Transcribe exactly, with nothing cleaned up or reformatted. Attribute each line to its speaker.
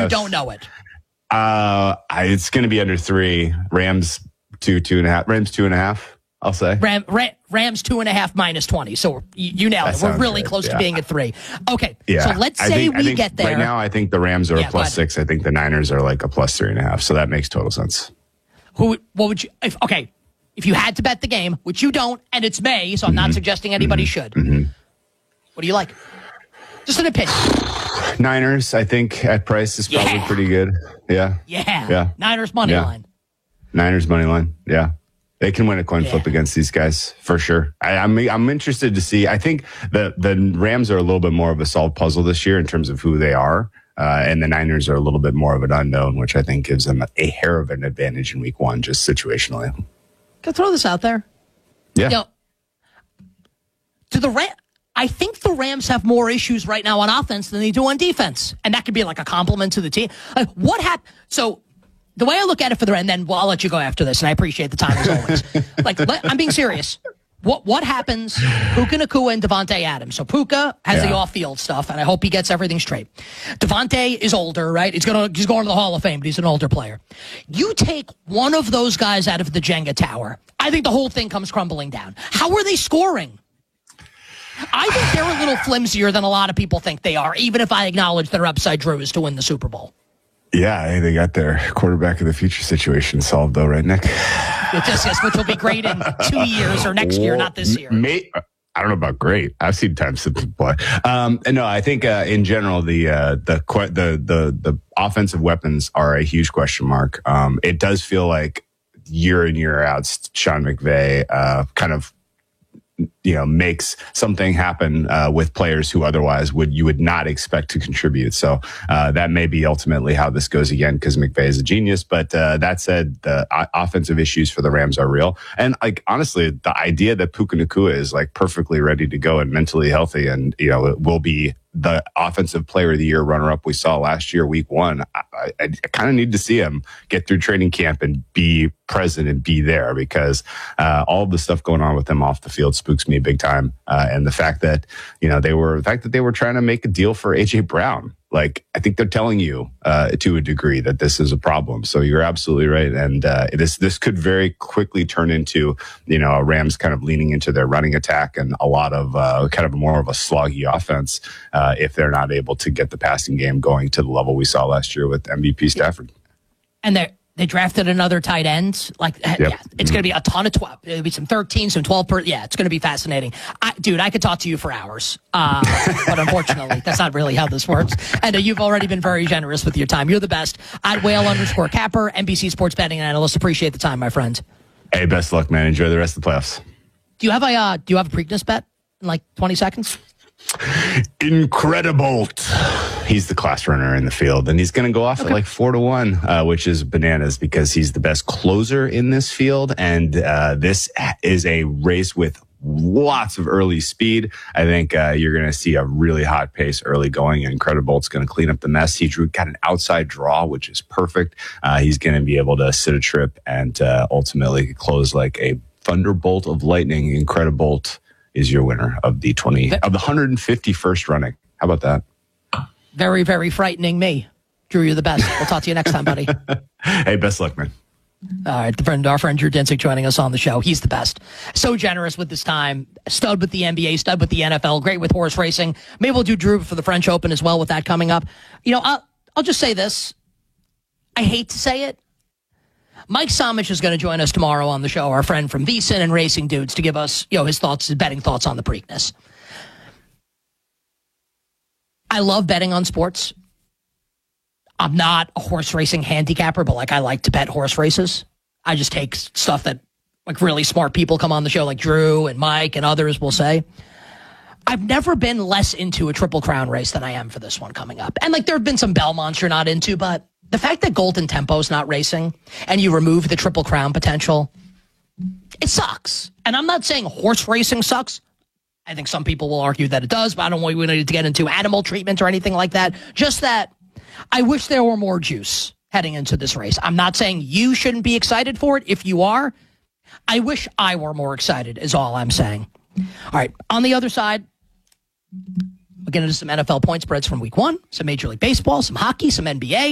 Speaker 1: you don't know it?
Speaker 2: Uh, I, it's going to be under three. Rams two, two and a half. Rams two and a half, I'll say.
Speaker 1: Ram, Ram, Rams two and a half minus twenty. So you, you nailed
Speaker 2: That
Speaker 1: it. We're really
Speaker 2: right.
Speaker 1: close
Speaker 2: yeah.
Speaker 1: to being at three. Okay.
Speaker 2: Yeah.
Speaker 1: So let's
Speaker 2: I
Speaker 1: say
Speaker 2: think,
Speaker 1: we
Speaker 2: I think
Speaker 1: get there.
Speaker 2: Right now, I think the Rams are
Speaker 1: yeah,
Speaker 2: a plus six. I think the Niners are like a plus three and a half. So that makes total sense.
Speaker 1: Who? What would you? If, okay. If you had to bet the game, which you don't, and it's May, so I'm
Speaker 2: mm-hmm.
Speaker 1: not suggesting anybody
Speaker 2: mm-hmm.
Speaker 1: should.
Speaker 2: Mm-hmm.
Speaker 1: What do you like? Just an opinion.
Speaker 2: Niners, I think at price is probably
Speaker 1: yeah.
Speaker 2: pretty good. Yeah.
Speaker 1: Yeah.
Speaker 2: Yeah.
Speaker 1: Niners money
Speaker 2: yeah.
Speaker 1: line.
Speaker 2: Niners money line. Yeah. They can win a coin
Speaker 1: yeah.
Speaker 2: flip against these guys for sure. I, I'm I'm interested to see. I think the the Rams are a little bit more of a solved puzzle this year in terms of who they are, uh, and the Niners are a little bit more of an unknown, which I think gives them a hair of an advantage in Week One, just situationally.
Speaker 1: Can I throw this out there?
Speaker 2: Yeah.
Speaker 1: You know, do the Ram? I think the Rams have more issues right now on offense than they do on defense, and that could be like a compliment to the team. Like, what happened? So. The way I look at it for the, and then well, I'll let you go after this, and I appreciate the time as always. Like, let, I'm being serious. What what happens? Puka Nacua and Devontae Adams. So Puka has yeah. the off-field stuff, and I hope he gets everything straight. Devontae is older, right? He's gonna he's going to the Hall of Fame, but he's an older player. You take one of those guys out of the Jenga tower, I think the whole thing comes crumbling down. How are they scoring? I think they're a little flimsier than a lot of people think they are, even if I acknowledge their upside drew is to win the Super Bowl.
Speaker 2: Yeah, they got their quarterback of the future situation solved, though, right, Nick?
Speaker 1: Yes, yes, which will be great in two years or next year, not this year.
Speaker 2: May, I don't know about great. I've seen times to play. Um, and no, I think uh, in general the uh, the the the the offensive weapons are a huge question mark. Um, it does feel like year in year out, Sean McVay uh, kind of. you know, makes something happen uh, with players who otherwise would you would not expect to contribute. So uh, that may be ultimately how this goes again, because McVay is a genius. But uh, that said, the uh, offensive issues for the Rams are real. And like honestly, the idea that Puka Nacua is like perfectly ready to go and mentally healthy, and you know, it will be the offensive player of the year runner-up we saw last year, week one. I, I, I kind of need to see him get through training camp and be present and be there, because uh, all of the stuff going on with him off the field spooks me big time. Uh, and the fact that, you know, they were, the fact that they were trying to make a deal for A J Brown, like, I think they're telling you uh, to a degree that this is a problem. So you're absolutely right. And uh, this, this could very quickly turn into, you know, a Rams kind of leaning into their running attack and a lot of uh, kind of more of a sloggy offense uh, if they're not able to get the passing game going to the level we saw last year with M V P Stafford.
Speaker 1: And they're, They drafted another tight end. Like, yep. yeah, it's going to be a ton of twelve. It'll be some thirteen, some twelve. Per, yeah, it's going to be fascinating. I, dude, I could talk to you for hours, uh, but unfortunately, that's not really how this works. And uh, you've already been very generous with your time. You're the best. At whale underscore capper, N B C Sports betting analyst. Appreciate the time, my friend.
Speaker 2: Hey, best of luck, man. Enjoy the rest of the playoffs.
Speaker 1: Do you have a uh, Do you have a Preakness bet in like twenty seconds?
Speaker 2: Incredible. He's the class runner in the field, and he's going to go off okay. at like four to one, uh, which is bananas because he's the best closer in this field. And uh, this is a race with lots of early speed. I think uh, you're going to see a really hot pace early going. Incredibolt's going to clean up the mess. He drew, got an outside draw, which is perfect. Uh, he's going to be able to sit a trip and uh, ultimately close like a thunderbolt of lightning. Incredibolt is your winner of the twenty of the one hundred fifty-first running. How about that?
Speaker 1: Very, very frightening me. Drew, you're the best. We'll talk to you next time, buddy.
Speaker 2: Hey, best luck, man.
Speaker 1: All right, the friend, our friend Drew Dinsick joining us on the show. He's the best. So generous with his time. Stud with the N B A, stud with the N F L, great with horse racing. Maybe we'll do Drew for the French Open as well with that coming up. You know, I'll, I'll just say this. I hate to say it. Mike Somich is going to join us tomorrow on the show, our friend from VSiN and Racing Dudes, to give us, you know, his thoughts, his betting thoughts on the Preakness. I love betting on sports. I'm not a horse racing handicapper, but like I like to bet horse races. I just take stuff that like really smart people come on the show, like Drew and Mike and others will say. I've never been less into a Triple Crown race than I am for this one coming up. And like there have been some Belmonts you're not into, but the fact that Golden Tempo's not racing and you remove the Triple Crown potential, it sucks. And I'm not saying horse racing sucks. I think some people will argue that it does, but I don't want we need to get into animal treatment or anything like that. Just that I wish there were more juice heading into this race. I'm not saying you shouldn't be excited for it. If you are, I wish I were more excited is all I'm saying. All right. On the other side, we'll get into some N F L point spreads from week one, some Major League Baseball, some hockey, some N B A.